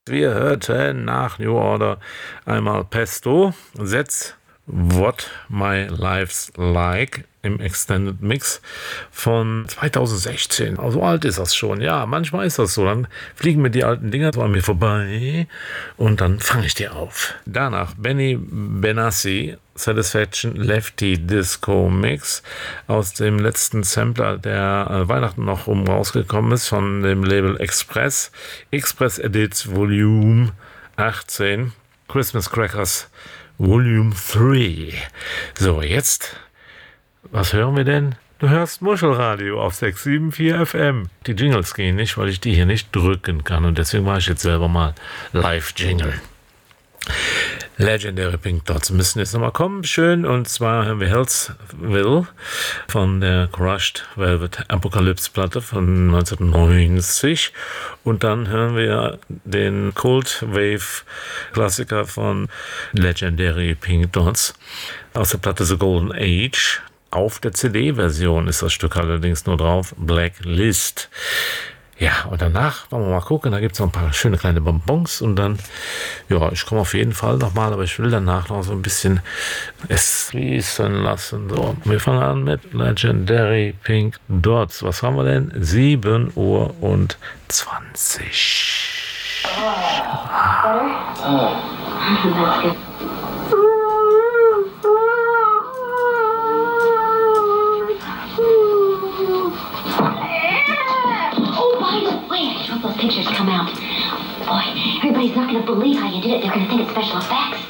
Wir hörten nach New Order einmal Pesto, That's What My Life's Like im Extended Mix von 2016. So alt ist das schon. Ja, manchmal ist das so. Dann fliegen mir die alten Dinger so an mir vorbei und dann fange ich die auf. Danach Benny Benassi, Satisfaction Lefty Disco Mix aus dem letzten Sampler, der Weihnachten noch rausgekommen ist, von dem Label Express Edits Volume 18, Christmas Crackers Volume 3. So, jetzt, was hören wir denn? Du hörst Muschelradio auf 674 FM. Die Jingles gehen nicht, weil ich die hier nicht drücken kann und deswegen mache ich jetzt selber mal Live-Jingle. Legendary Pink Dots müssen jetzt nochmal kommen, schön, und zwar hören wir Hellsville von der Crushed Velvet Apocalypse Platte von 1990 und dann hören wir den Cold Wave Klassiker von Legendary Pink Dots aus der Platte The Golden Age. Auf der CD-Version ist das Stück allerdings nur drauf, Blacklist. Ja, und danach wollen wir mal gucken, da gibt es noch ein paar schöne kleine Bonbons und dann, ja, ich komme auf jeden Fall nochmal, aber ich will danach noch so ein bisschen es fließen lassen. So, wir fangen an mit Legendary Pink Dots. Was haben wir denn? 7:20 Uhr. Those pictures come out. Boy, everybody's not going to believe how you did it. They're going to think it's special effects.